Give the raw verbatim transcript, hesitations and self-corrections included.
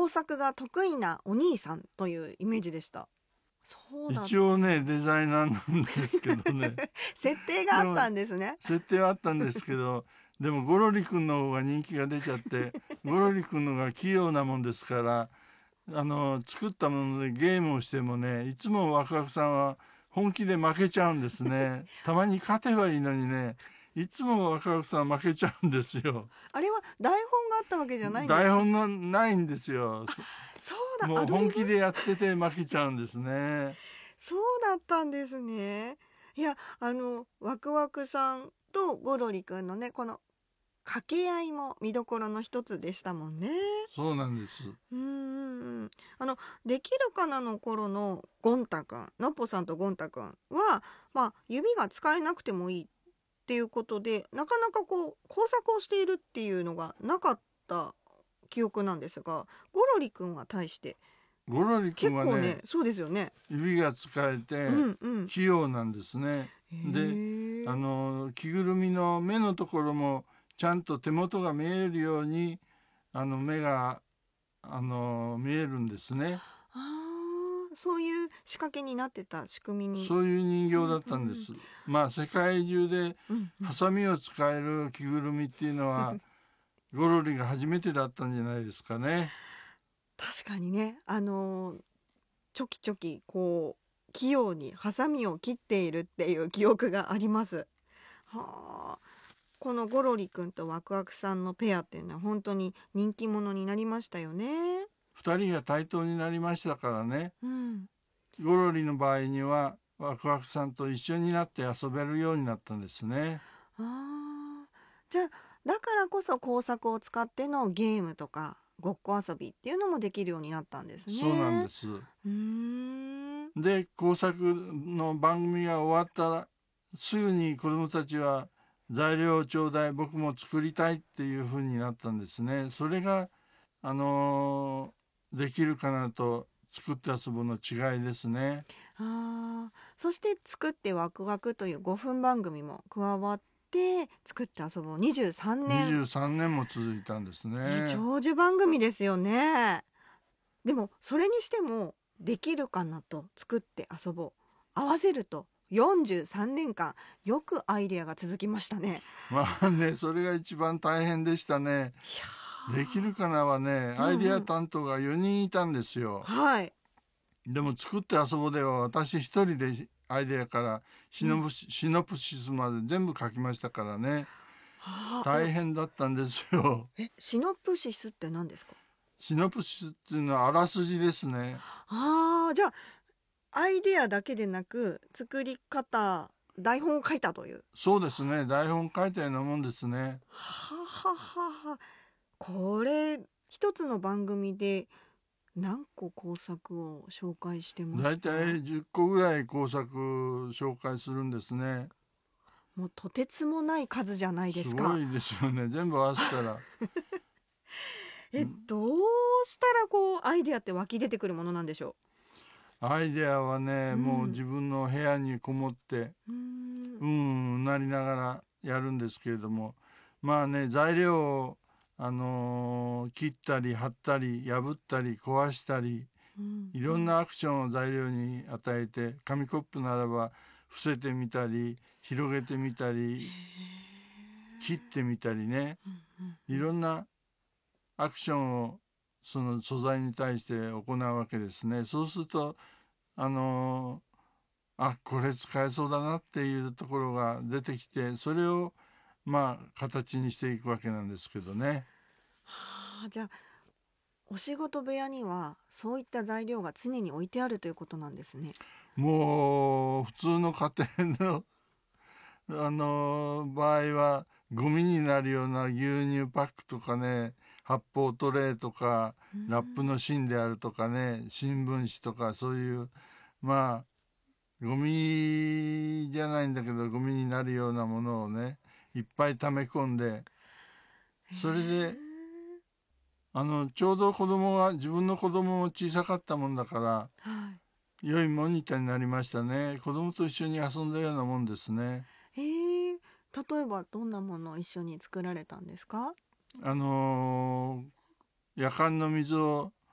工作が得意なお兄さんというイメージでした。そうだ一応ねデザイナーなんですけどね設定があったんですね。 設定はあったんですけどでもゴロリ君の方が人気が出ちゃってゴロリ君の方が器用なもんですからあの作ったものでゲームをしてもねいつもワクワクさんは本気で負けちゃうんですね。たまに勝てばいいのにねいつもワクワクさん負けちゃうんですよ。 あれは台本があったわけじゃないんですか？ 台本のないんですよ。 そうだ、 もうアドリブ本気でやってて負けちゃうんですね。 そうだったんですね。いや、あのワクワクさんとゴロリくんのねこの掛け合いも見どころの一つでしたもんね。 そうなんです。 うんうんうん。あのできるかなの頃のゴン太くん、のっぽさんとゴン太くんは、まあ、指が使えなくてもいいっていうことでなかなかこう工作をしているっていうのがなかった記憶なんですが、ゴロリくんは対してゴロリ君は結構ねねそうですよね。 指が使えてうんうん。 器用なんですね。 へでーあの着ぐるみの目のところもちゃんと手元が見えるようにあの目があの見えるんですね。 あーそういう仕掛けになってた仕組みに。 そういう人形だったんです。まあ世界中でうんうんハサミを使える着ぐるみっていうのはゴロリが初めてだったんじゃないですかね。 確かにね、あのーちょきちょきこう器用にハサミを切っているっていう記憶があります。はあ、このゴロリくんとワクワクさんのペアっていうのは本当に人気者になりましたよね。 二人が対等になりましたからね。 うん、 ゴロリの場合にはワクワクさんと一緒になって遊べるようになったんですね。 あーじゃあだからこそ工作を使ってのゲームとかごっこ遊びっていうのもできるようになったんですね。 そうなんです。 うーんで工作の番組が終わったらすぐに子どもたちは材料をちょうだい僕も作りたいっていう風になったんですね。それがあのーできるかなと作って遊ぶの違いですね。 あーそして作ってワクワクというごふん番組も加わって作って遊ぼうにじゅうさんねん、 にじゅうさんねんも続いたんですね、 ね。 長寿番組ですよね。でもそれにしてもできるかなと作って遊ぼう合わせるとよんじゅうさんねんかんよくアイデアが続きましたね。 まあねそれが一番大変でしたね。 いやできるかなはねうんうんアイデア担当がよにんいたんですよ。 はい、 でも作って遊ぼうでは私一人でアイデアからシノプシ、シノプシスまで全部書きましたからね。 はあ、 大変だったんですよ。 えシノプシスって何ですか？ シノプシスっていうのはあらすじですね。 あーじゃあアイデアだけでなく作り方台本を書いたという。 そうですね台本書いたようなもんですね。 ははははこれ一つの番組で何個工作を紹介してまだいした？ たいじゅっこぐらい工作紹介するんですね。 もうとてつもない数じゃないですすか。 ごいですよね全部合わせたら。 えどうしたらこうアイデアって湧き出てくるものなんでしょアイデアはね、 うんもう自分の部屋にこもってう？うーんうんうんなりながらやるんですけれども、まあね材料を、あのー切ったり貼ったり破ったり壊したりうんいろんなアクションを材料に与えて紙コップならば伏せてみたり広げてみたり切ってみたりねいろんなアクションをその素材に対して行うわけですね。そうするとあのーあこれ使えそうだなっていうところが出てきてそれをまあ形にしていくわけなんですけどね。 はあ、じゃあお仕事部屋にはそういった材料が常に置いてあるということなんですね。 もう普通の家庭のあの場合はゴミになるような牛乳パックとかね発泡トレーとかラップの芯であるとかね新聞紙とかそういうまあゴミじゃないんだけどゴミになるようなものをねいっぱい溜め込んでそれであのちょうど子供が自分の子供も小さかったもんだからは良いモニターになりましたね。子供と一緒に遊んだようなもんですね。 い、へえ例えばどんなものを一緒に作られたんですか？ あのー夜間の水を